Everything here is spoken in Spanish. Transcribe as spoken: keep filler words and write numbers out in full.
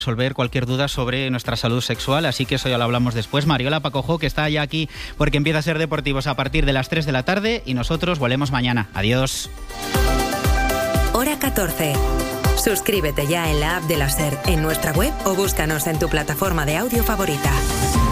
resolver cualquier duda sobre nuestra salud sexual, así que eso ya lo hablamos después. Mariola Pacojó, que está ya aquí porque empieza a ser Deportivos a partir de las tres de la tarde y nosotros volvemos mañana. Adiós. Hora catorce. Suscríbete ya en la app de la SER, en nuestra web o búscanos en tu plataforma de audio favorita.